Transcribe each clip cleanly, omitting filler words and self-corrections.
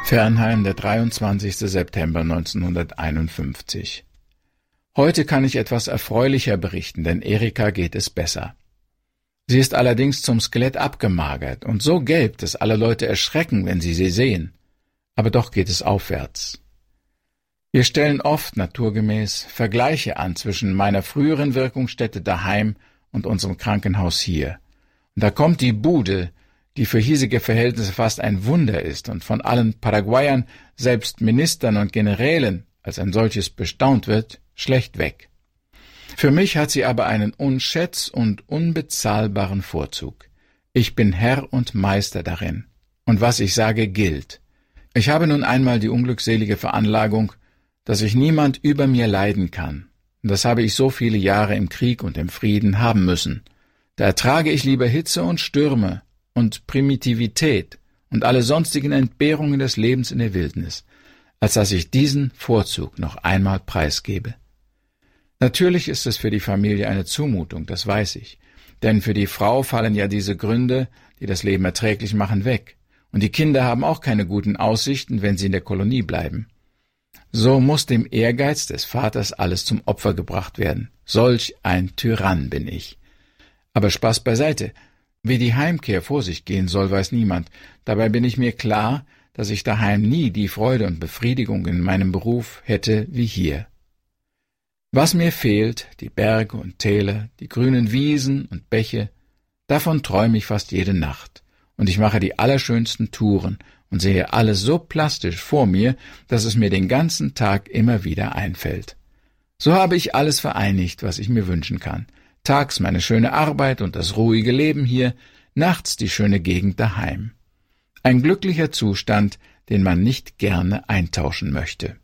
Fernheim, der 23. September 1951. Heute kann ich etwas erfreulicher berichten, denn Erika geht es besser. Sie ist allerdings zum Skelett abgemagert und so gelb, dass alle Leute erschrecken, wenn sie sehen. Aber doch geht es aufwärts. Wir stellen oft, naturgemäß, Vergleiche an zwischen meiner früheren Wirkungsstätte daheim und unserem Krankenhaus hier. Und da kommt die Bude, die für hiesige Verhältnisse fast ein Wunder ist und von allen Paraguayern, selbst Ministern und Generälen, als ein solches bestaunt wird, schlecht weg. Für mich hat sie aber einen unschätz- und unbezahlbaren Vorzug. Ich bin Herr und Meister darin. Und was ich sage, gilt. Ich habe nun einmal die unglückselige Veranlagung, dass ich niemand über mir leiden kann. Und das habe ich so viele Jahre im Krieg und im Frieden haben müssen. Da ertrage ich lieber Hitze und Stürme und Primitivität und alle sonstigen Entbehrungen des Lebens in der Wildnis, als dass ich diesen Vorzug noch einmal preisgebe. Natürlich ist es für die Familie eine Zumutung, das weiß ich, denn für die Frau fallen ja diese Gründe, die das Leben erträglich machen, weg, und die Kinder haben auch keine guten Aussichten, wenn sie in der Kolonie bleiben. So muss dem Ehrgeiz des Vaters alles zum Opfer gebracht werden. Solch ein Tyrann bin ich. Aber Spaß beiseite. Wie die Heimkehr vor sich gehen soll, weiß niemand. Dabei bin ich mir klar, dass ich daheim nie die Freude und Befriedigung in meinem Beruf hätte wie hier. Was mir fehlt, die Berge und Täler, die grünen Wiesen und Bäche, davon träume ich fast jede Nacht. Und ich mache die allerschönsten Touren und sehe alles so plastisch vor mir, dass es mir den ganzen Tag immer wieder einfällt. So habe ich alles vereinigt, was ich mir wünschen kann. Tags meine schöne Arbeit und das ruhige Leben hier, nachts die schöne Gegend daheim. Ein glücklicher Zustand, den man nicht gerne eintauschen möchte.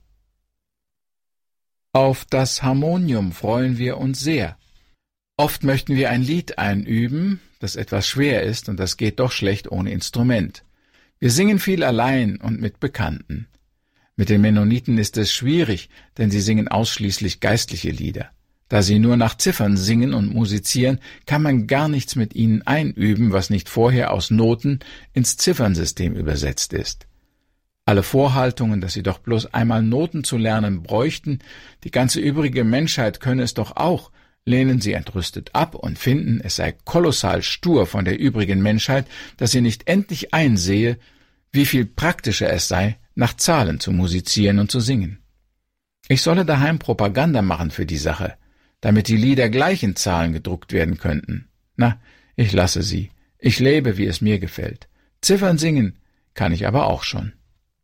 Auf das Harmonium freuen wir uns sehr. Oft möchten wir ein Lied einüben, das etwas schwer ist, und das geht doch schlecht ohne Instrument. Wir singen viel allein und mit Bekannten. Mit den Mennoniten ist es schwierig, denn sie singen ausschließlich geistliche Lieder. Da sie nur nach Ziffern singen und musizieren, kann man gar nichts mit ihnen einüben, was nicht vorher aus Noten ins Ziffernsystem übersetzt ist. Alle Vorhaltungen, dass sie doch bloß einmal Noten zu lernen bräuchten, die ganze übrige Menschheit könne es doch auch, lehnen sie entrüstet ab und finden, es sei kolossal stur von der übrigen Menschheit, dass sie nicht endlich einsehe, wie viel praktischer es sei, nach Zahlen zu musizieren und zu singen. Ich solle daheim Propaganda machen für die Sache, damit die Lieder gleich in Zahlen gedruckt werden könnten. Na, ich lasse sie. Ich lebe, wie es mir gefällt. Ziffern singen kann ich aber auch schon.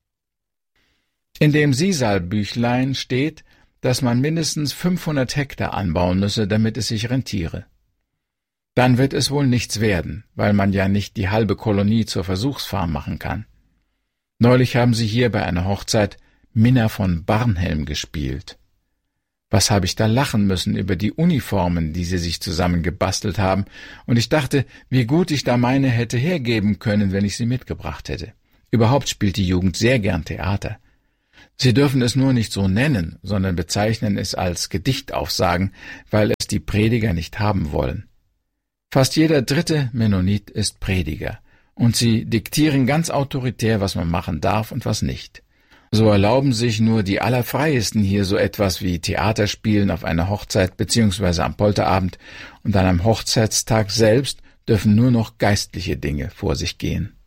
In dem Sisal-Büchlein steht, dass man mindestens 500 Hektar anbauen müsse, damit es sich rentiere. Dann wird es wohl nichts werden, weil man ja nicht die halbe Kolonie zur Versuchsfarm machen kann. Neulich haben sie hier bei einer Hochzeit Minna von Barnhelm gespielt. Was habe ich da lachen müssen über die Uniformen, die sie sich zusammengebastelt haben, und ich dachte, wie gut ich da meine hätte hergeben können, wenn ich sie mitgebracht hätte. Überhaupt spielt die Jugend sehr gern Theater. Sie dürfen es nur nicht so nennen, sondern bezeichnen es als Gedichtaufsagen, weil es die Prediger nicht haben wollen. Fast jeder dritte Mennonit ist Prediger, und sie diktieren ganz autoritär, was man machen darf und was nicht. So erlauben sich nur die Allerfreiesten hier so etwas wie Theaterspielen auf einer Hochzeit bzw. am Polterabend, und dann am Hochzeitstag selbst dürfen nur noch geistliche Dinge vor sich gehen.